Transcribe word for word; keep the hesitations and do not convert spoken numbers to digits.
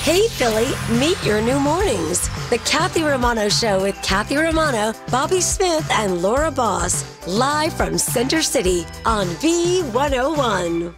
Hey, Philly, meet your new mornings. The Kathy Romano Show with Kathy Romano, Bobby Smith, and Laura Boss. Live from Center City on V one oh one.